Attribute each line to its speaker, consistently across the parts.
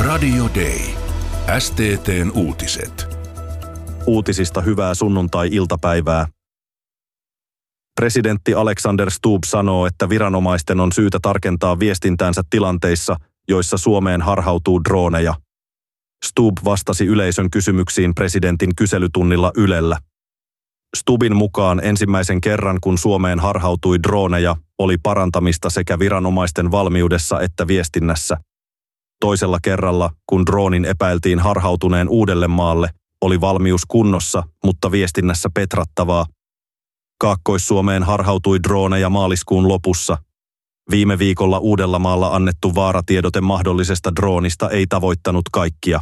Speaker 1: Radio Day. STT:n uutiset.
Speaker 2: Uutisista hyvää sunnuntai-iltapäivää. Presidentti Alexander Stubb sanoo, että viranomaisten on syytä tarkentaa viestintäänsä tilanteissa, joissa Suomeen harhautuu drooneja. Stubb vastasi yleisön kysymyksiin presidentin kyselytunnilla Ylellä. Stubbin mukaan ensimmäisen kerran, kun Suomeen harhautui drooneja, oli parantamista sekä viranomaisten valmiudessa että viestinnässä. Toisella kerralla, kun droonin epäiltiin harhautuneen Uudellemaalle, oli valmius kunnossa, mutta viestinnässä petrattavaa. Kaakkois-Suomeen harhautui drooneja maaliskuun lopussa. Viime viikolla Uudellamaalla annettu vaaratiedote mahdollisesta droonista ei tavoittanut kaikkia.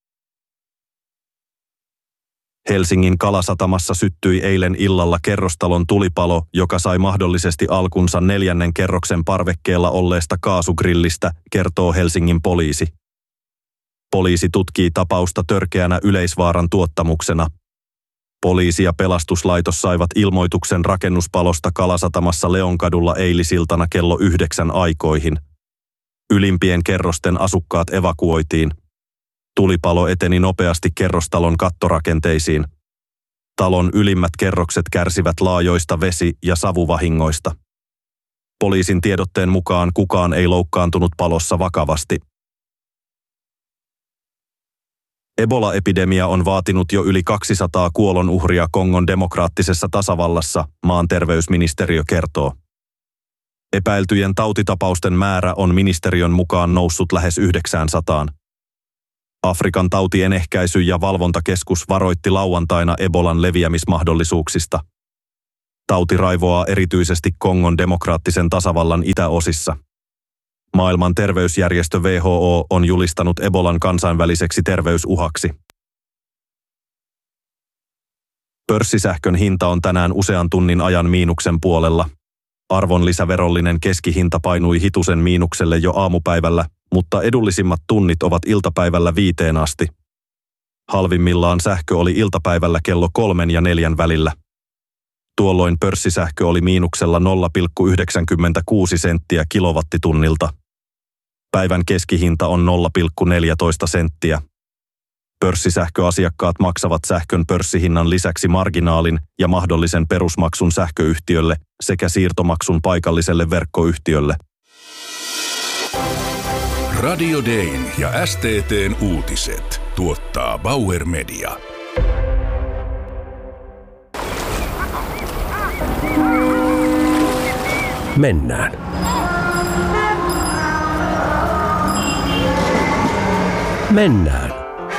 Speaker 2: Helsingin Kalasatamassa syttyi eilen illalla kerrostalon tulipalo, joka sai mahdollisesti alkunsa 4. kerroksen parvekkeella olleesta kaasugrillistä, kertoo Helsingin poliisi. Poliisi tutkii tapausta törkeänä yleisvaaran tuottamuksena. Poliisi ja pelastuslaitos saivat ilmoituksen rakennuspalosta Kalasatamassa Leonkadulla eilisiltana kello 9 aikoihin. Ylimpien kerrosten asukkaat evakuoitiin. Tulipalo eteni nopeasti kerrostalon kattorakenteisiin. Talon ylimmät kerrokset kärsivät laajoista vesi- ja savuvahingoista. Poliisin tiedotteen mukaan kukaan ei loukkaantunut palossa vakavasti. Ebola-epidemia on vaatinut jo yli 200 kuolonuhria Kongon demokraattisessa tasavallassa, maan terveysministeriö kertoo. Epäiltyjen tautitapausten määrä on ministeriön mukaan noussut lähes 900. Afrikan tautien ehkäisy- ja valvontakeskus varoitti lauantaina Ebolan leviämismahdollisuuksista. Tauti raivoaa erityisesti Kongon demokraattisen tasavallan itäosissa. Maailman terveysjärjestö WHO on julistanut Ebolan kansainväliseksi terveysuhaksi. Pörssisähkön hinta on tänään usean tunnin ajan miinuksen puolella. Arvonlisäverollinen keskihinta painui hitusen miinukselle jo aamupäivällä, mutta edullisimmat tunnit ovat iltapäivällä 5 asti. Halvimmillaan sähkö oli iltapäivällä kello 3 ja 4 välillä. Tuolloin pörssisähkö oli miinuksella 0,96 senttiä kilowattitunnilta. Päivän keskihinta on 0,14 senttiä. Pörssisähköasiakkaat maksavat sähkön pörssihinnan lisäksi marginaalin ja mahdollisen perusmaksun sähköyhtiölle sekä siirtomaksun paikalliselle verkkoyhtiölle.
Speaker 1: Radio Dayn ja STT:n uutiset tuottaa Bauer Media.
Speaker 3: Mennään. Mennään.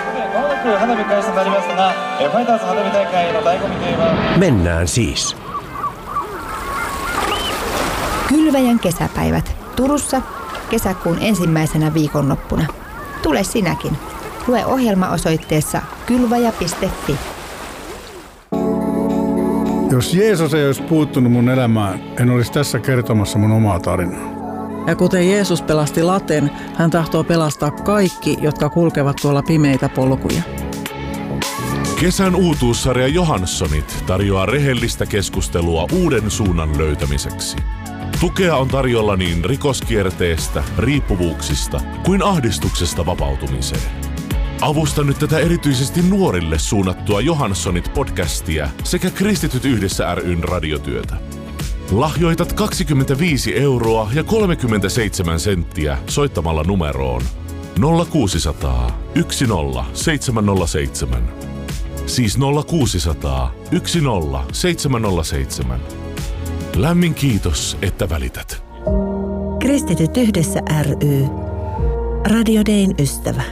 Speaker 3: Mennään siis.
Speaker 4: Kylväjän kesäpäivät Turussa kesäkuun ensimmäisenä viikonloppuna. Tule sinäkin. Lue ohjelma osoitteessa kylväjä.fi.
Speaker 5: Jos Jeesus ei olisi puuttunut mun elämään, en olisi tässä kertomassa mun omaa tarinaa.
Speaker 6: Ja kuten Jeesus pelasti laten, hän tahtoo pelastaa kaikki, jotka kulkevat tuolla pimeitä polkuja.
Speaker 7: Kesän uutuussarja Johanssonit tarjoaa rehellistä keskustelua uuden suunnan löytämiseksi. Tukea on tarjolla niin rikoskierteestä, riippuvuuksista kuin ahdistuksesta vapautumiseen. Avusta nyt tätä erityisesti nuorille suunnattua Johannssonit-podcastia sekä Kristityt yhdessä ry:n radiotyötä. Lahjoitat 25 € ja 37 senttiä soittamalla numeroon 0600 10 707. Siis 0600 10 707. Lämmin kiitos, että välität.
Speaker 8: Kristityt yhdessä ry. Radio Dayn ystävä.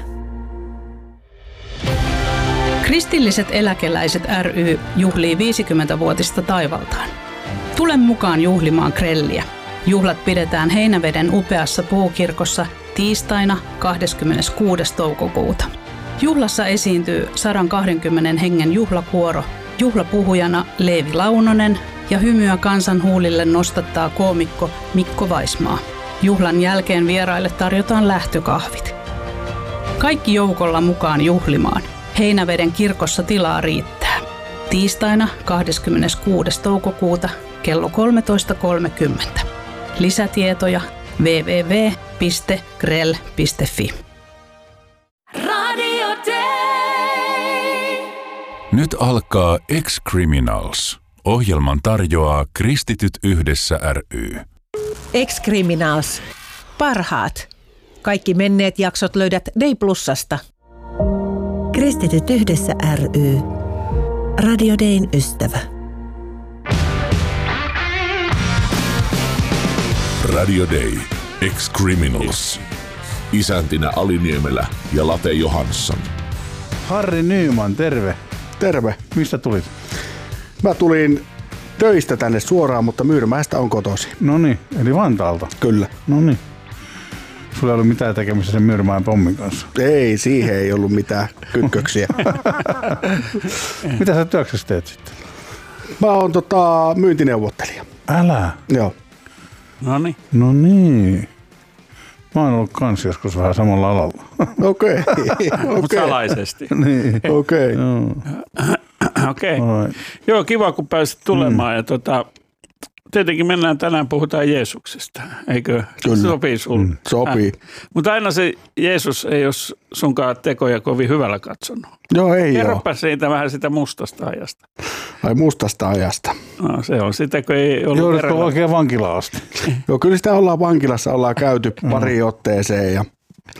Speaker 9: Kristilliset eläkeläiset ry juhlii 50-vuotista taivaltaan. Tule mukaan juhlimaan grelliä. Juhlat pidetään Heinäveden upeassa puukirkossa tiistaina 26. toukokuuta. Juhlassa esiintyy 120 hengen juhlakuoro, juhlapuhujana Leevi Launonen ja hymyä kansan huulille nostattaa koomikko Mikko Vaismaa. Juhlan jälkeen vieraille tarjotaan lähtökahvit. Kaikki joukolla mukaan juhlimaan. Heinäveden kirkossa tilaa riittää. Tiistaina 26. toukokuuta kello 13.30. Lisätietoja www.grell.fi.
Speaker 1: Nyt alkaa Ex-Criminals. Ohjelman tarjoaa Kristityt yhdessä ry.
Speaker 10: Ex-Criminals. Parhaat. Kaikki menneet jaksot löydät Day Plusasta.
Speaker 8: Kristityt yhdessä ry. Radio Dayn ystävä.
Speaker 7: Radio Day. Ex-Criminals. Isäntinä Aliniemelä ja Late Johansson.
Speaker 5: Harri Nyman, terve.
Speaker 11: Terve.
Speaker 5: Mistä tulit?
Speaker 11: Mä tulin töistä tänne suoraan, mutta Myyrmäestä on kotosi.
Speaker 5: Noniin, eli Vantaalta?
Speaker 11: Kyllä.
Speaker 5: Noniin. Sulla ei ollut mitään tekemistä sen Myyrmäen pommin kanssa?
Speaker 11: Ei, siihen ei ollut mitään kytköksiä.
Speaker 5: Mitä sä työksessä teet sitten?
Speaker 11: Mä oon myyntineuvottelija.
Speaker 5: Älä?
Speaker 11: Joo.
Speaker 5: Noniin. No niin. Mä oon ollut kans joskus vähän samalla alalla.
Speaker 11: Okei.
Speaker 12: Mutta salaisesti.
Speaker 5: Niin.
Speaker 11: Okei.
Speaker 12: Okei. Joo, kiva kun pääsit tulemaan. Ja tietenkin mennään tänään, puhutaan Jeesuksesta, eikö?
Speaker 11: Kyllä.
Speaker 12: Sopii sulle?
Speaker 11: Sopii.
Speaker 12: Mutta aina se Jeesus ei ole sunkaan tekoja kovin hyvällä katsonut.
Speaker 11: Joo, ei ole.
Speaker 12: Kerropa siitä vähän sitä mustasta ajasta.
Speaker 11: Ai mustasta ajasta.
Speaker 12: No, se on sitä, kun ei ollut
Speaker 5: joudutko oikein vankilaan asti?
Speaker 11: Joo, kyllä sitä ollaan vankilassa, ollaan käyty pari otteeseen. Ja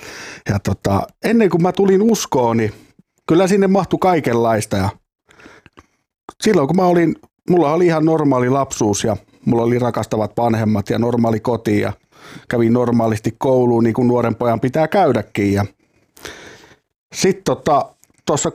Speaker 11: ennen kuin mä tulin uskoon, niin kyllä sinne mahtui kaikenlaista. Ja silloin kun mulla oli ihan normaali lapsuus ja mulla oli rakastavat vanhemmat ja normaali koti ja kävin normaalisti kouluun niin kuin nuoren pojan pitää käydäkin. Ja sitten tuossa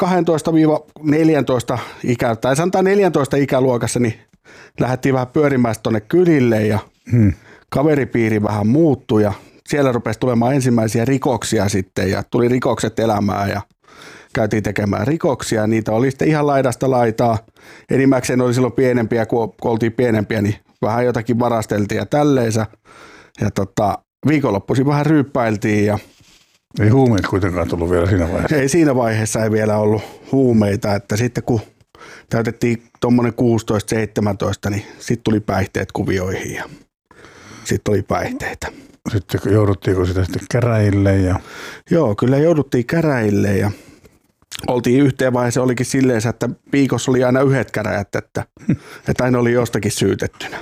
Speaker 11: 12-14 tai sanotaan 14 ikäluokassa niin lähdettiin vähän pyörimään tuonne kylille ja kaveripiiri vähän muuttui ja siellä rupesi tulemaan ensimmäisiä rikoksia sitten ja tuli rikokset elämään ja käytiin tekemään rikoksia. Niitä oli sitten ihan laidasta laitaa. Enimmäkseen oli silloin pienempiä, kun oltiin pienempiä, niin vähän jotakin varasteltiin ja tälleensä. Ja viikonloppuisin vähän ryyppäiltiin. Ja
Speaker 5: ei huumeita kuitenkaan tullut vielä siinä vaiheessa.
Speaker 11: Ei siinä vaiheessa ei vielä ollut huumeita. Että sitten kun täytettiin tuommoinen 16-17, niin sitten tuli päihteet kuvioihin ja sitten oli päihteitä.
Speaker 5: Sitten jouduttiinko sitä sitten käräjille?
Speaker 11: Joo, kyllä jouduttiin käräjille ja oltiin yhteen vaiheessa olikin silleen, että viikossa oli aina yhdet käräjät, että aina oli jostakin syytettynä.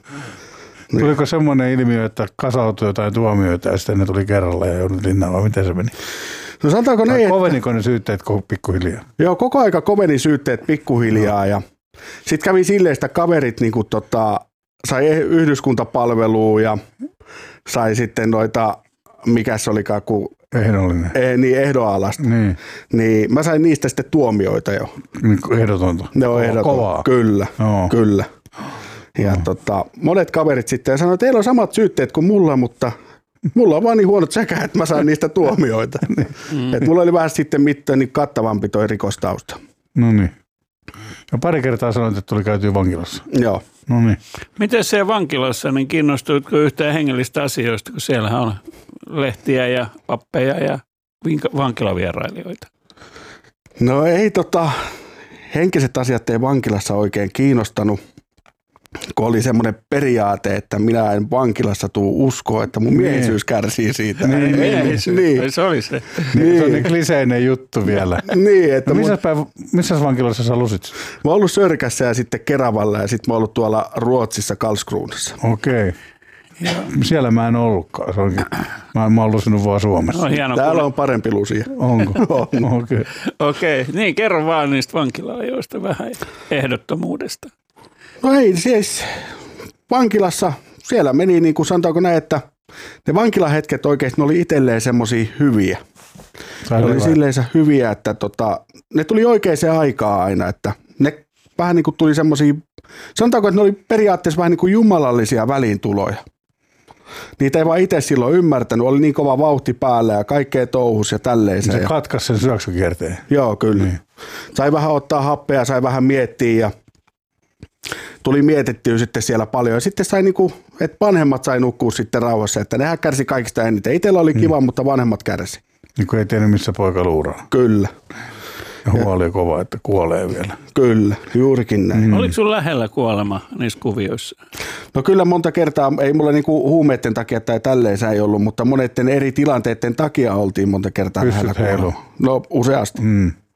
Speaker 5: Tuliko semmoinen ilmiö, että kasautui jotain tuomioita ja sitten ne tuli kerralla ja joudut linnaan, vai miten se meni?
Speaker 11: No sanotaanko ne,
Speaker 5: koveniko ne syytteet pikkuhiljaa?
Speaker 11: Joo, koko aika koveni syytteet pikkuhiljaa ja sitten kävi silleen, että kaverit niinku sai yhdyskuntapalvelua ja sai sitten noita, mikä se olikaan, kun
Speaker 5: ehdollinen.
Speaker 11: Ehdonalaista. Niin mä sain niistä sitten tuomioita jo.
Speaker 5: Ehdotonta.
Speaker 11: Ne on ehdotonta.
Speaker 5: Kovaa.
Speaker 11: Kyllä. Ja monet kaverit sitten sanoivat, että teillä on samat syytteet kuin mulla, mutta mulla on vaan niin huonot sekä, että mä saan niistä tuomioita. Et mulla oli vähän sitten niin kattavampi toi rikostausta.
Speaker 5: No niin. Ja pari kertaa sanoit, että tuli käytyä vankilassa.
Speaker 11: Joo.
Speaker 5: No niin.
Speaker 12: Miten se vankilassa, niin kiinnostuitko yhtään hengellistä asioista, kun siellähän on lehtiä ja pappeja ja vankilavierailijoita?
Speaker 11: No ei henkiset asiat ei vankilassa oikein kiinnostanut, kun oli semmoinen periaate, että minä en vankilassa tuu uskoa, että mun miehisyys kärsii siitä.
Speaker 12: Niin. Se oli se.
Speaker 5: Niin. Se on niin kliseinen juttu vielä.
Speaker 11: Niin, että
Speaker 5: missä vankilassa sä lusit?
Speaker 11: Mä oon ollut Sörkässä ja sitten Keravalla ja sitten mä oon ollut tuolla Ruotsissa Karlskronassa.
Speaker 5: Okei. Siellä mä en ollutkaan. Mä oon lusinut vaan Suomessa.
Speaker 12: No,
Speaker 11: täällä on parempi lusia.
Speaker 5: Onko?
Speaker 11: On.
Speaker 12: Okei. Niin, kerro vaan niistä vankila-ajoista vähän ehdottomuudesta.
Speaker 11: No ei, siis vankilassa siellä meni niin kuin sanotaanko näin, että ne vankilahetket oikeasti ne oli itselleen semmosia hyviä. Ne oli silleensä hyviä, että ne tuli oikeaan aikaan aina, että ne vähän niin kuin tuli semmosia, sanotaanko, että ne oli periaatteessa vähän niin kuin jumalallisia väliintuloja. Niitä ei vaan itse silloin ymmärtänyt, oli niin kova vauhti päällä ja kaikkea touhus ja tälleen.
Speaker 5: Se katkaisi sen syöksykierteen.
Speaker 11: Joo, kyllä. Niin. Sai vähän ottaa happea, sai vähän miettiä ja tuli mietittyä sitten siellä paljon. Ja sitten sai niinku, että vanhemmat sai nukkua sitten rauhassa, että nehän kärsi kaikista eniten. Itsellä oli kiva, mutta vanhemmat kärsi.
Speaker 5: Niin kuin ei tiennyt, missä poika luuraa.
Speaker 11: Kyllä.
Speaker 5: Ja huoli kova, että kuolee vielä.
Speaker 11: Kyllä, juurikin näin.
Speaker 12: Oliko sun lähellä kuolema niissä kuvioissa?
Speaker 11: No kyllä monta kertaa, ei mulla niinku huumeiden takia tai tälleensä ei ollut, mutta monetten eri tilanteiden takia oltiin monta kertaa lähellä kuolema. No useasti.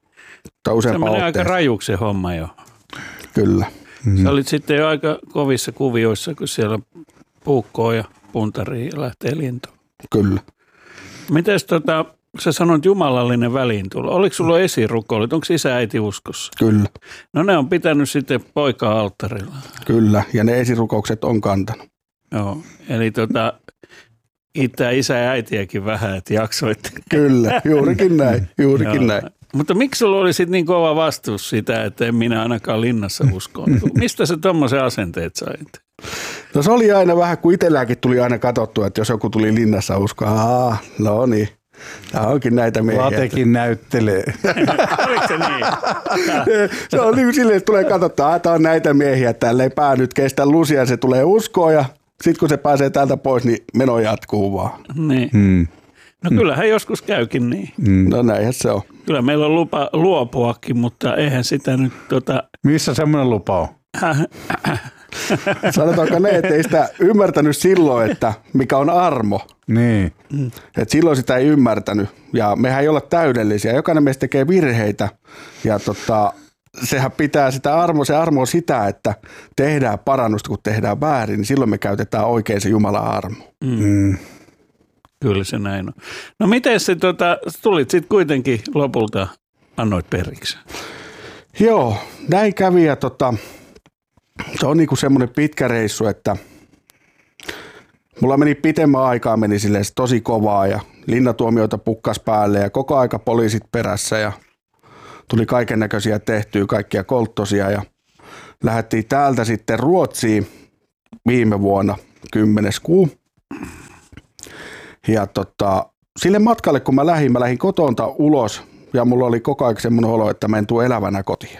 Speaker 12: Se menee aika rajuksi se homma jo.
Speaker 11: Kyllä.
Speaker 12: Sä olit sitten jo aika kovissa kuvioissa, kun siellä puukkoo ja puntarii ja lähtee lintuun.
Speaker 11: Kyllä.
Speaker 12: Mites sä sanoit jumalallinen väliintulo. Oliko sulla esirukoulut? Onko isä äiti uskossa?
Speaker 11: Kyllä.
Speaker 12: No ne on pitänyt sitten poikaa alttarilla.
Speaker 11: Kyllä, ja ne esirukoukset on kantanut.
Speaker 12: Joo, eli itää isä ja äitiäkin vähän, että jaksoitte.
Speaker 11: Kyllä, juurikin näin, näin.
Speaker 12: Mutta miksi sulla oli sitten niin kova vastuus sitä, että en minä ainakaan linnassa uskoon? Mistä sä tommoisen asenteet sait?
Speaker 11: No se oli aina vähän, kun itselläkin tuli aina katsottua, että jos joku tuli linnassa uskoon, no niin. Tämä onkin näitä miehiä.
Speaker 5: Latekin näyttelee.
Speaker 12: Oliko se niin?
Speaker 11: Se on niin kuin silleen, että tulee katsottaa, että tämä on näitä miehiä, että täällä ei pää nyt kestä lusia, se tulee uskoon ja sitten kun se pääsee täältä pois, niin meno jatkuu vaan.
Speaker 12: Niin. No kyllähän joskus käykin niin.
Speaker 11: No näinhän se on.
Speaker 12: Kyllä meillä on lupa luopuakin, mutta eihän sitä nyt
Speaker 5: Missä semmoinen lupa on?
Speaker 11: Sanotaanko ne, että ei sitä ymmärtänyt silloin, että mikä on armo.
Speaker 5: Niin.
Speaker 11: Et silloin sitä ei ymmärtänyt. Ja mehän ei olla täydellisiä. Jokainen meistä tekee virheitä. Ja sehän pitää se armo on sitä, että tehdään parannusta, kun tehdään väärin, niin silloin me käytetään oikein se Jumalan armo.
Speaker 12: Kyllä se näin on. No miten se tulit sitten kuitenkin lopulta, annoit periksi?
Speaker 11: Joo, näin kävi ja se on niinku semmoinen pitkä reissu, että mulla meni pitemmän aikaa, meni silleen tosi kovaa ja linnatuomioita pukkas päälle ja koko aika poliisit perässä ja tuli kaiken näköisiä tehtyä, kaikkia kolttosia ja lähdettiin täältä sitten Ruotsiin viime vuonna 10. kuu. Ja sille matkalle kun mä lähdin kotonta ulos ja mulla oli koko ajan semmoinen olo, että mä en tule elävänä kotiin.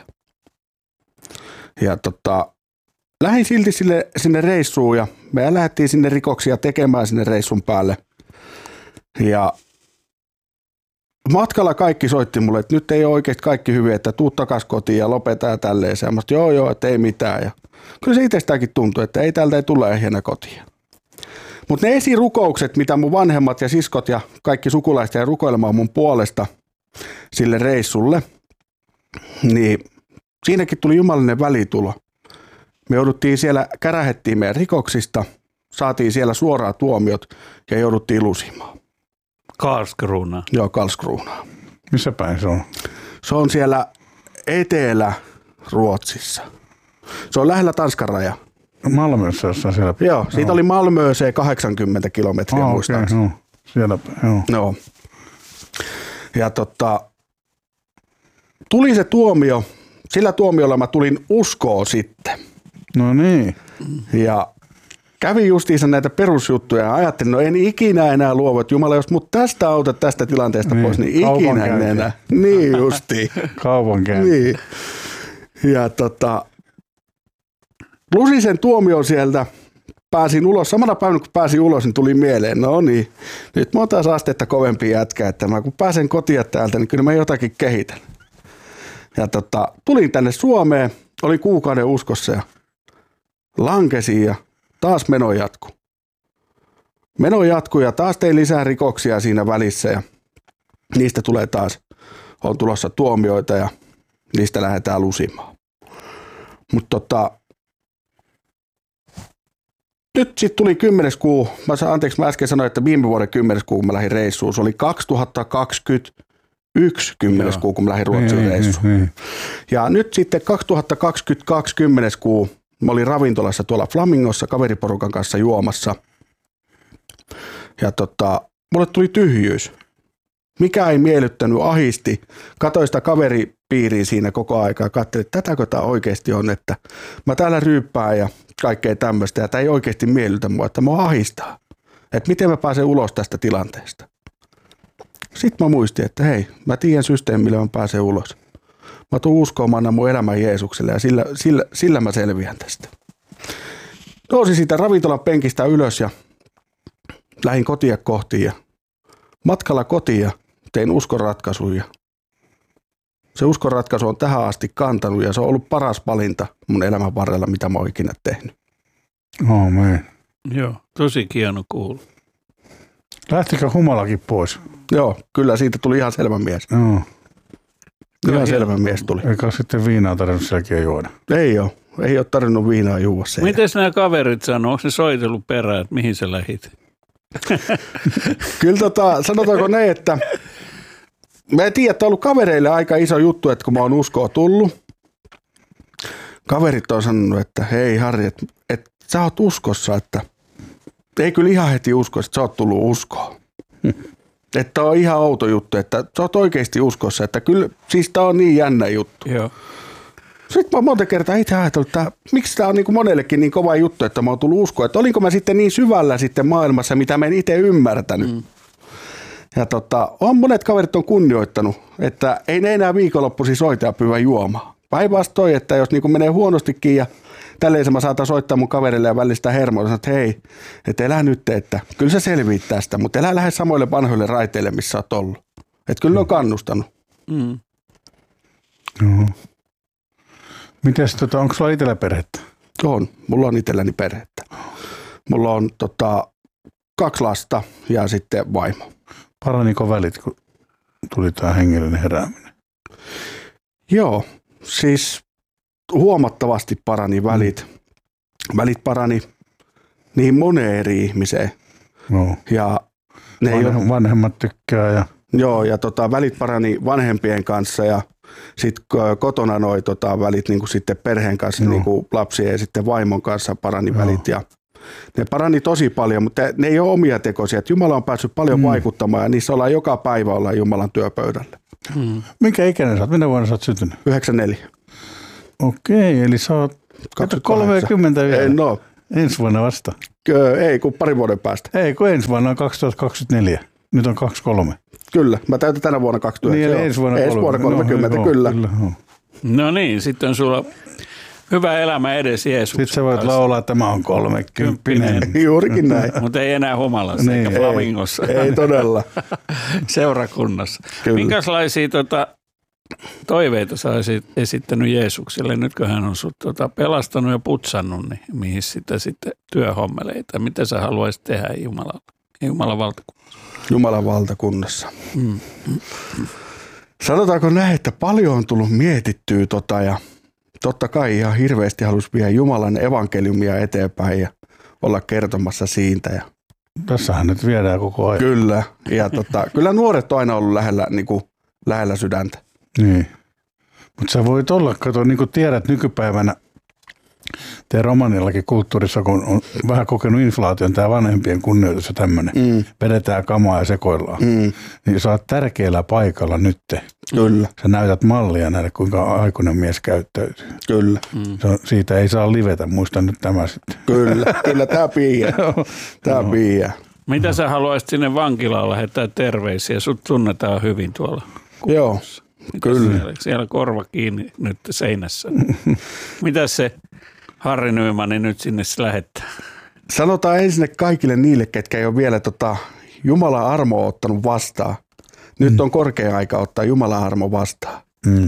Speaker 11: Ja lähdin silti sinne reissuun ja me lähdettiin sinne rikoksia tekemään sinne reissun päälle. Ja matkalla kaikki soitti mulle, että nyt ei ole oikeasti kaikki hyvin, että tuu takas kotiin ja lopeta ja tälleen. Ja mä sanoin, joo, että ei mitään. Ja kyllä se itsestäänkin tuntui, että ei täältä ei tule ehjänä kotiin. Mutta ne esirukoukset, mitä mun vanhemmat ja siskot ja kaikki sukulaiset jäi rukoilemaan mun puolesta sille reissulle, niin siinäkin tuli jumalallinen välitulo. Me jouduttiin siellä, kärähettiin meidän rikoksista, saatiin siellä suoraan tuomiot ja jouduttiin lusimaan.
Speaker 12: Karlskrona.
Speaker 11: Joo, Karlskrona.
Speaker 5: Missä päin se on?
Speaker 11: Se on siellä Etelä-Ruotsissa. Se on lähellä Tanskan raja.
Speaker 5: Malmössä jossain siellä.
Speaker 11: Joo, siitä oli Malmööseen 80 kilometriä muistaakseni.
Speaker 5: Okay, siellä,
Speaker 11: joo. Ja tuli se tuomio. Sillä tuomiolla mä tulin uskoon sitten.
Speaker 5: No niin.
Speaker 11: Ja kävin justiinsa näitä perusjuttuja ja ajattelin, no en ikinä enää luovu, että Jumala, jos mut tästä autat tästä tilanteesta pois, niin ikinä en enää. Niin justiin.
Speaker 5: Kaupankäynti.
Speaker 11: Niin. Ja lusin sen tuomion sieltä, pääsin ulos. Samana päivänä kun pääsin ulos, niin tuli mieleen, no niin, nyt mä oon taas astetta kovempi jätkä, että kun pääsen kotiin täältä, niin kyllä mä jotakin kehitän. Ja tulin tänne Suomeen, oli kuukauden uskossa ja lankesin ja taas meno jatkui. Meno jatkui ja taas tein lisää rikoksia siinä välissä ja niistä tulee taas, on tulossa tuomioita ja niistä lähdetään lusimaan. Mutta nyt sitten tuli 10. kuu, mä äsken sanoin, että viime vuoden 10. kuu mä lähdin reissuun, se oli 2021 10. kuu, kun mä lähdin Ruotsiin reissuun. Ja nyt sitten 2022 10. kuu mä olin ravintolassa tuolla Flamingossa kaveriporukan kanssa juomassa. Ja mulle tuli tyhjyys. Mikä ei miellyttänyt, ahisti. Katoin sitä kaveripiiriä siinä koko aikaa. Katselin, että tätäkö tämä oikeasti on, että mä täällä ryyppään ja kaikkea tämmöistä. Ja tämä ei oikeasti miellytä mua, että mua ahistaa. Että miten mä pääsen ulos tästä tilanteesta. Sitten mä muistin, että hei, mä tiedän systeemi, millä mä pääsen ulos. Mä tuun uskomaan mun elämän Jeesukselle ja sillä mä selviän tästä. Nousin siitä ravintolan penkistä ylös ja lähdin kotia kohti ja matkalla kotiin ja tein uskonratkaisun ja se uskonratkaisu on tähän asti kantanut ja se on ollut paras valinta mun elämän varrella, mitä mä oon ikinä tehnyt.
Speaker 5: Amen.
Speaker 12: Joo, tosi hieno kuulla.
Speaker 5: Lähtikö humalakin pois?
Speaker 11: Joo, kyllä siitä tuli ihan selvä mies.
Speaker 5: Joo.
Speaker 11: Ihan selvä mies tuli.
Speaker 5: Eikä sitten viinaa tarvinnut sielläkin juoda.
Speaker 11: Ei ole tarvinnut viinaa juua se.
Speaker 12: Miten nämä kaverit sanoo? Onko ne soitellut perään, että mihin sä lähit?
Speaker 11: Kyllä sanotaanko ne, että mä en tiedä, että on ollut kavereille aika iso juttu, että kun mä oon uskoa tullut. Kaverit on sanonut, että hei Harri, että sä oot uskossa, että ei kyllä ihan heti usko, että sä oot tullut uskoon. Että on ihan outo juttu, että sä oot oikeasti uskossa, että kyllä, siis tää on niin jännä juttu.
Speaker 12: Joo.
Speaker 11: Sitten mä oon monta kertaa itse ajatellut, että miksi tää on niin kuin monellekin niin kova juttu, että mä oon tullut uskoon, että olinko mä sitten niin syvällä sitten maailmassa, mitä mä en itse ymmärtänyt. Ja on monet kaverit on kunnioittanut, että ei ne enää viikonloppuisin soita pyyvä juomaan. Päinvastoin, että jos niin kuin menee huonostikin ja tälleen mä saatan soittaa mun kaverille ja välistä hermoa, että hei, että elä nyt, että kyllä sä selviit tästä, mutta elä lähde samoille vanhoille raiteille, missä oot ollut. Että kyllä ne on kannustanut.
Speaker 5: Mites, onko sulla itsellä perhettä?
Speaker 11: On, mulla on itselläni perhettä. Mulla on 2 lasta ja sitten vaimo.
Speaker 5: Paraniko välit, kun tuli tämä hengellinen herääminen?
Speaker 11: Joo, siis huomattavasti parani välit. Välit parani niin moneen eri ihmiseen.
Speaker 5: No.
Speaker 11: Ja
Speaker 5: vanhemmat tykkää. Ja...
Speaker 11: Joo, ja välit parani vanhempien kanssa ja sitten kotona noi välit niin kuin sitten perheen kanssa, niin kuin lapsien ja sitten vaimon kanssa parani välit. Ja ne parani tosi paljon, mutta ne ei ole omia tekoisia. Jumala on päässyt paljon vaikuttamaan ja niissä ollaan joka päivä ollaan Jumalan työpöydällä.
Speaker 5: Minkä ikäinen sä oot? Minä vuonna sä oot syntynyt?
Speaker 11: 94.
Speaker 5: Okei, eli sä oot 30 vielä.
Speaker 11: No.
Speaker 5: Ensi vuonna vasta.
Speaker 11: Ei, kun parin vuoden päästä.
Speaker 5: Ei, kun ensi vuonna on 2024. Nyt on 23.
Speaker 11: Kyllä, mä täytän tänä vuonna 29.
Speaker 5: Niin, ensi vuonna
Speaker 11: 30, kyllä.
Speaker 12: No niin, sitten on sulla hyvä elämä edes Jeesuksen.
Speaker 5: Sitten sä voit laulaa, että mä oon 30.
Speaker 11: Juurikin näin.
Speaker 12: Mutta ei enää humalassa eikä flamingossa.
Speaker 11: Ei todella.
Speaker 12: Seurakunnassa.
Speaker 11: Kyllä.
Speaker 12: Minkälaisia toiveita sä olisit esittänyt Jeesukselle, nyt kun hän on sut pelastanut ja putsannut, niin mihin sitä sitten työhommeleita? Mitä sä haluaisit tehdä Jumalan valtakunnassa?
Speaker 11: Jumalan valtakunnassa. Sanotaanko näin, että paljon on tullut mietittyä ja totta kai ihan hirveästi halusi viedä Jumalan evankeliumia eteenpäin ja olla kertomassa siitä. Ja
Speaker 5: tässähän nyt viedään koko ajan.
Speaker 11: Kyllä, ja kyllä nuoret on aina ollut lähellä sydäntä.
Speaker 5: Niin, mutta sä voit olla, kato, niin kuin tiedät nykypäivänä, teidän romanillakin kulttuurissa, kun on vähän kokenut inflaation, tämä vanhempien kunnioitus ja tämmöinen, vedetään kamaa ja sekoillaan, niin sä oot tärkeällä paikalla nyt.
Speaker 11: Kyllä.
Speaker 5: Sä näytät mallia näille, kuinka aikuinen mies käyttäytyy.
Speaker 11: Kyllä.
Speaker 5: Siitä ei saa livetä, muista nyt tämä sitten.
Speaker 11: Kyllä tää piiää.
Speaker 12: Mitä sä haluaisit sinne vankilaan lähettää terveisiä? Sut tunnetaan hyvin tuolla.
Speaker 11: Joo. Kyllä.
Speaker 12: Siellä korva kiinni nyt seinässä. Mitä se Harri Nymani nyt sinne lähettää?
Speaker 11: Sanotaan ensin kaikille niille, ketkä ei ole vielä Jumalan armoa ottanut vastaan. Nyt on korkea aika ottaa Jumalan armo vastaan.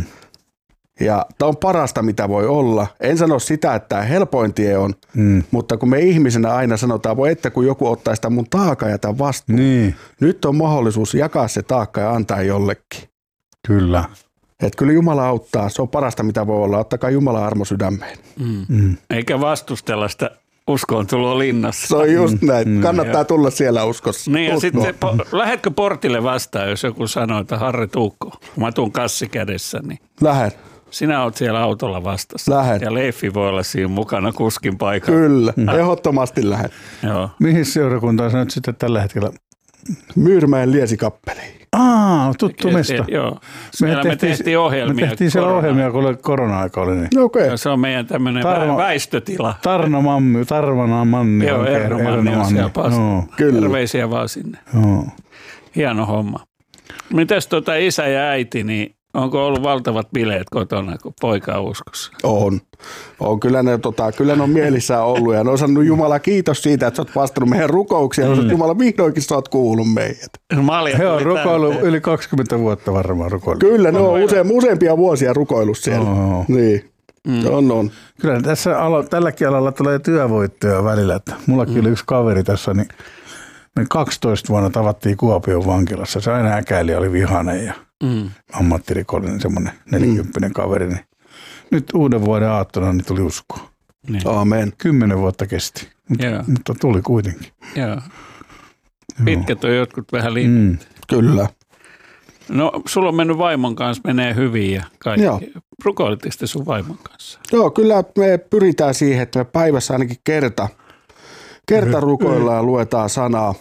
Speaker 11: Ja tämä on parasta, mitä voi olla. En sano sitä, että tämä helpoin tie on, mutta kun me ihmisenä aina sanotaan, voi että kun joku ottaa sitä mun taakka ja tämän vastuun.
Speaker 5: Niin.
Speaker 11: Nyt on mahdollisuus jakaa se taakka ja antaa jollekin.
Speaker 5: Kyllä.
Speaker 11: Että kyllä Jumala auttaa. Se on parasta, mitä voi olla. Ottakaa Jumalan armo sydämeen.
Speaker 12: Eikä vastustella sitä uskoon tuloa linnassa.
Speaker 11: Se on just näin. Kannattaa tulla siellä uskossa.
Speaker 12: Niin ja sitten lähdetkö portille vastaan, jos joku sanoo, että Harri tuukko. Kun mä tuun kassi kädessä, niin
Speaker 11: lähden.
Speaker 12: Sinä oot siellä autolla vastassa.
Speaker 11: Lähden.
Speaker 12: Ja Leiffi voi olla siinä mukana kuskin paikalla.
Speaker 11: Kyllä, ehdottomasti lähden.
Speaker 12: Joo.
Speaker 5: Mihin seurakuntaan sä nyt sitten tällä hetkellä?
Speaker 11: Myyrmäen Liesikappeliin.
Speaker 5: Tuttu mesta.
Speaker 12: Joo. Siellä me tehtiin ohjelmia.
Speaker 5: Me tehtiin siellä ohjelmia, kun korona-aika oli. Niin.
Speaker 11: Okay.
Speaker 12: Se on meidän tämmöinen väistötila.
Speaker 5: Tarvana Manni.
Speaker 12: Joo, Erno Manni on siellä paassa. Terveisiä vaan sinne.
Speaker 5: Joo.
Speaker 12: Hieno homma. Mites isä ja äiti, niin onko ollut valtavat bileet kotona, kun poika on uskossa?
Speaker 11: On. Kyllä ne on mielissään ollut ja ne on sanonut Jumala kiitos siitä, että sä oot vastannut meidän rukouksia. Ja Jumala vihdoinkin sä oot kuullut meidät.
Speaker 5: He on rukoillut yli 20 vuotta varmaan rukoillut.
Speaker 11: Kyllä, ne on useampia vuosia rukoillut siellä. Niin. On.
Speaker 5: Kyllä tässä tälläkin alalla tulee työvoittoja välillä. Että mullakin oli yksi kaveri tässä, niin me 12 vuonna tavattiin Kuopion vankilassa. Se aina äkäili, oli vihainen ja ammattirikollinen, semmoinen 40 kaveri. Niin nyt uuden vuoden aattona niin tuli uskoa.
Speaker 11: Niin. Aamen.
Speaker 5: 10 vuotta kesti, mutta tuli kuitenkin.
Speaker 12: Joo. Pitkät on jotkut vähän liitot.
Speaker 11: Kyllä.
Speaker 12: No, sulla on mennyt vaimon kanssa, menee hyvin ja kaikki. Joo. Rukoilitteko te sun vaimon kanssa?
Speaker 11: Joo, kyllä me pyritään siihen, että me päivässä ainakin kerta rukoillaan ja luetaan sanaa.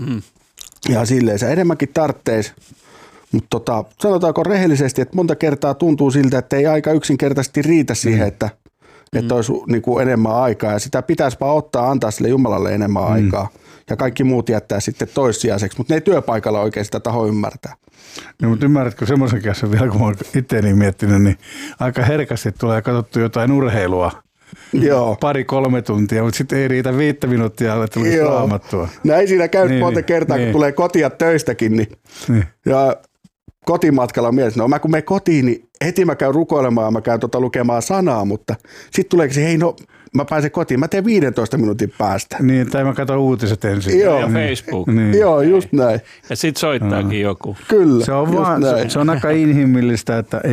Speaker 11: Ja silleen se enemmänkin tarvitsisi. Mutta sanotaanko rehellisesti, että monta kertaa tuntuu siltä, että ei aika yksinkertaisesti riitä siihen, että olisi niin kuin enemmän aikaa. Ja sitä pitäisi vaan antaa sille Jumalalle enemmän aikaa. Ja kaikki muut jättää sitten toissijaiseksi, mutta ne ei työpaikalla oikein sitä taho ymmärtää.
Speaker 5: No, mutta ymmärrätkö semmoisen kanssa vielä, kun mä oon itseäni miettinyt, niin aika herkästi tulee katsottu jotain urheilua.
Speaker 11: Joo.
Speaker 5: 2-3 tuntia, mutta sitten ei riitä 5 minuuttia, että tulisi raamattua.
Speaker 11: Näin siinä käy monta kertaa, kun tulee kotia töistäkin. Niin. Ja kotimatkalla on mielessä, no kun menen kotiin, niin heti mä käyn rukoilemaan ja mä käyn lukemaan sanaa, mutta sitten tuleekin se, mä pääsen kotiin, mä teen 15 minuutin päästä.
Speaker 5: Niin, tai mä katson uutiset ensin.
Speaker 12: Joo. Ja Facebook.
Speaker 5: Niin.
Speaker 11: Joo, just näin.
Speaker 12: Ja sit soittaakin joku.
Speaker 11: Kyllä,
Speaker 5: se on aika inhimillistä, että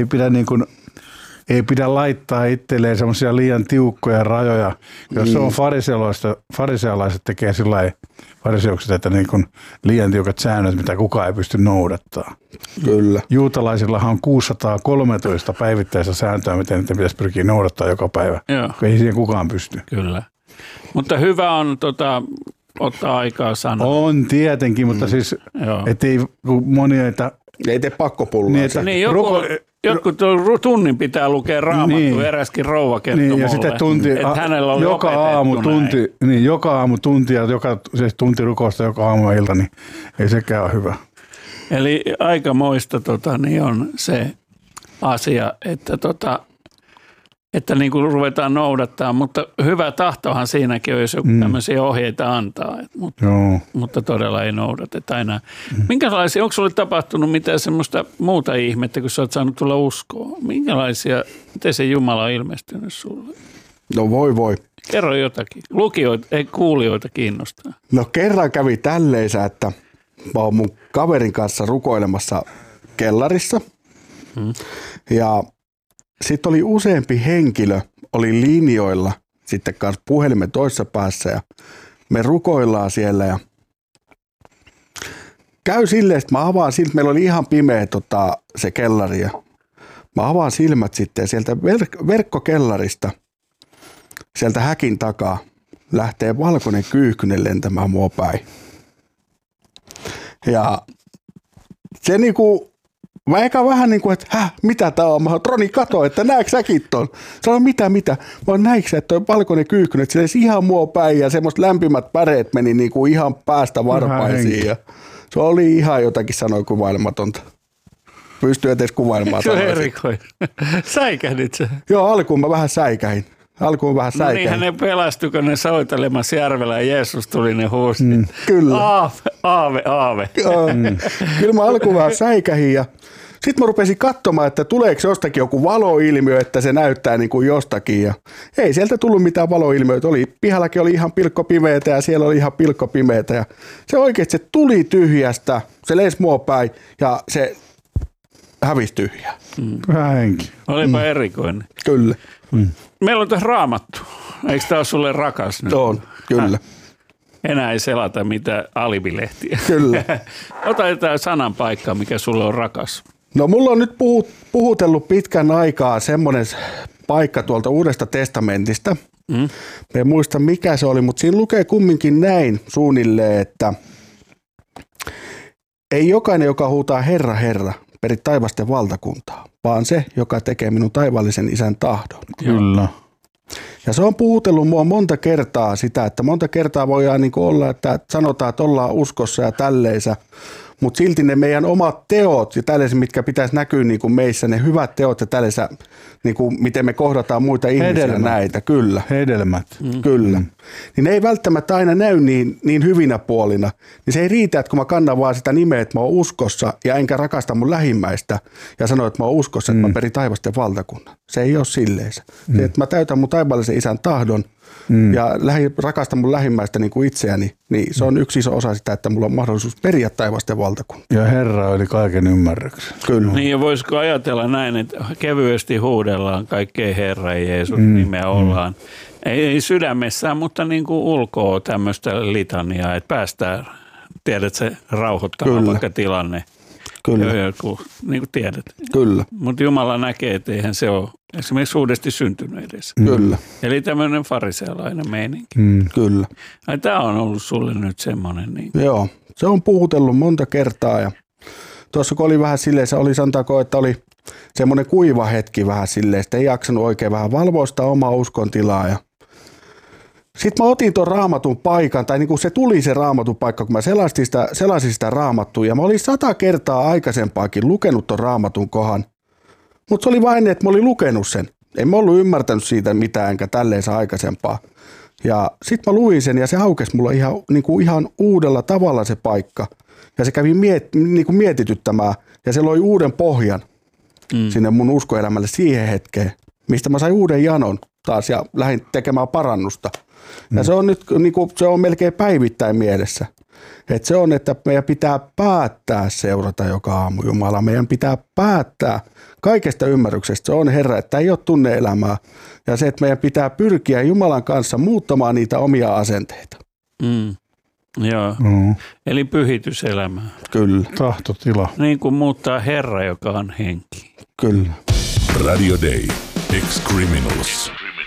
Speaker 5: ei pidä laittaa itselleen semmoisia liian tiukkoja rajoja. Jos se on farisealaiset tekee sillä fariseukset, että niin kuin liian tiukat säännöt, mitä kukaan ei pysty noudattaa.
Speaker 11: Kyllä.
Speaker 5: Juutalaisillahan on 613 päivittäistä sääntöä, miten niitä pitäisi pyrkiä noudattaa joka päivä.
Speaker 12: Joo.
Speaker 5: Ei siihen kukaan pysty.
Speaker 12: Kyllä. Mutta hyvä on ottaa aikaa sanoa.
Speaker 5: On tietenkin, mutta siis ettei monia, että
Speaker 11: ei tee pakkopulloa.
Speaker 12: Niin, joku tunnin pitää lukea raamattua, eräskin rouva kertoo mulle,
Speaker 5: ja sitten
Speaker 12: että hänellä on
Speaker 5: joka aamu tunti ja se tunti rukousta joka aamu ja ilta, niin ei sekään ole hyvä.
Speaker 12: Eli aikamoista niin on se asia, että niin kuin ruvetaan noudattaa, mutta hyvä tahtohan siinäkin on, jos joku tämmöisiä ohjeita antaa, mutta todella ei noudateta enää. Minkälaisia, onko sinulle tapahtunut mitään semmoista muuta ihmettä, kun sä oot saanut tulla uskoon? Miten se Jumala on ilmestynyt sulle?
Speaker 11: No voi.
Speaker 12: Kerro jotakin. Kuulijoita kiinnostaa.
Speaker 11: No kerran kävi tälleisä, että mä oon mun kaverin kanssa rukoilemassa kellarissa ja sitten oli useampi henkilö, oli linjoilla sitten kanssa puhelimen toisessa päässä ja me rukoillaan siellä ja käy silleen, että mä avaan silmät, meillä oli ihan pimeä se kellari ja mä avaan silmät sitten ja sieltä verkkokellarista, sieltä häkin takaa lähtee valkoinen kyyhkynen lentämään mua päin. Ja se niinku mä eka vähän niin kuin, että mitä tää on? Mä oon, Roni, kato, että näetkö säkin ton? Sanoin, mitä? Mä oon, näikö sä, että toi valkoinen kyyhkynen, että se ihan mua päin ja semmoista lämpimät päreet meni niin kuin ihan päästä varpaisiin. Ja se oli ihan jotakin sanoa kuvailematonta. Pystyy edes kuvailemaan.
Speaker 12: Se on erikoinen. Säikähdit se?
Speaker 11: Joo, alkuun mä vähän säikähin.
Speaker 12: No niin, hänen pelastui, kun ne soitelemassa järvellä ja Jeesus tuli ne huustit.
Speaker 11: Kyllä.
Speaker 12: Aave.
Speaker 11: Kyllä mä alkuun vähän säikähin ja sitten mä rupesin katsomaan, että tuleeko jostakin joku valoilmiö, että se näyttää niin kuin jostakin. Ja ei sieltä tullut mitään valoilmiöitä. Pihallakin oli ihan pilkkopimeätä ja siellä oli ihan pilkkopimeätä. Ja se oikeasti se tuli tyhjästä, se lensi mua päin ja se hävisi tyhjää.
Speaker 5: Vähän henki.
Speaker 12: Olipa erikoinen.
Speaker 11: Kyllä.
Speaker 12: Meillä on tässä Raamattu. Eikö tämä ole sulle rakas nyt?
Speaker 11: On, kyllä.
Speaker 12: Enää ei selata mitään alibilehtiä.
Speaker 11: Kyllä.
Speaker 12: Ota jotain sanan paikkaa, mikä sulle on rakas.
Speaker 11: No mulla on nyt puhutellut pitkän aikaa semmoinen paikka tuolta Uudesta testamentista. En muista mikä se oli, mutta siinä lukee kumminkin näin suunnilleen, että ei jokainen, joka huutaa Herra, Herra, peri taivasten valtakuntaa, vaan se, joka tekee minun taivaallisen isän tahdon.
Speaker 5: Kyllä.
Speaker 11: Ja se on puhutellut mua monta kertaa sitä, että monta kertaa voidaan niin olla, että sanotaan, että ollaan uskossa ja tälleisä, mutta silti ne meidän omat teot ja tällaiset, mitkä pitäisi näkyä niin kuin meissä, ne hyvät teot ja tällaiset, niin kuin miten me kohdataan muita ihmisiä näitä, kyllä.
Speaker 5: Hedelmät.
Speaker 11: Kyllä. Niin ne ei välttämättä aina näy niin hyvinä puolina. Niin se ei riitä, että kun mä kannan vaan sitä nimeä, että mä oon uskossa ja enkä rakasta mun lähimmäistä ja sano, että mä oon uskossa, että mä perin taivasten valtakunnan. Se ei ole silleen. Se, että mä täytän mun taivaallisen isän tahdon, ja rakastan mun lähimmäistä niin kuin itseäni, niin se on yksi iso osa sitä, että mulla on mahdollisuus periä taivasten valtakunta.
Speaker 5: Ja Herra oli kaiken ymmärryksen.
Speaker 11: Kyllä.
Speaker 12: Niin ja voisiko ajatella näin, että kevyesti huudellaan kaikkea Herra Jeesus nimeä ollaan. Ei sydämessään, mutta niin kuin ulkoa tämmöistä litaniaa, että päästään, tiedät se rauhoittamaan vaikka tilanne.
Speaker 11: Kyllä.
Speaker 12: Joku, niin kuin tiedät.
Speaker 11: Kyllä.
Speaker 12: Mutta Jumala näkee, että eihän se ole esimerkiksi uudesti syntynyt edes.
Speaker 11: Kyllä.
Speaker 12: Eli tämmöinen farisealainen meininki.
Speaker 11: Kyllä.
Speaker 12: Tämä on ollut sulle nyt semmoinen. Niin.
Speaker 11: Joo, se on puhutellut monta kertaa ja tuossa kun oli vähän silleen, se oli sanotaanko, että oli semmoinen kuiva hetki vähän silleen, että ei jaksanut oikein vähän valvoa sitä omaa uskon tilaa ja sitten mä otin tuon raamatun paikan, tai niin kuin se tuli se raamatun paikka, kun mä selasin sitä raamattua, ja mä olin 100 kertaa aikaisempaakin lukenut tuon raamatun kohan, mutta se oli vain, että mä olin lukenut sen. En mä ollut ymmärtänyt siitä mitään, enkä tälleen aikaisempaa. Ja sitten mä luin sen, ja se aukesi mulla ihan uudella tavalla se paikka. Ja se kävi mietityttämään, ja se loi uuden pohjan sinne mun uskoelämälle siihen hetkeen, mistä mä sain uuden janon taas, ja lähdin tekemään parannusta. Ja se on nyt se on melkein päivittäin mielessä. Et se on, että meidän pitää päättää seurata joka aamu Jumalaa. Meidän pitää päättää kaikesta ymmärryksestä. Se on Herra, että ei ole tunne-elämää. Ja se, että meidän pitää pyrkiä Jumalan kanssa muuttamaan niitä omia asenteita.
Speaker 12: Joo. Eli pyhityselämää.
Speaker 11: Kyllä.
Speaker 5: Tahtotila.
Speaker 12: Niin kuin muuttaa Herra, joka on henki.
Speaker 11: Kyllä.
Speaker 1: Radio Day. Ex-Criminals.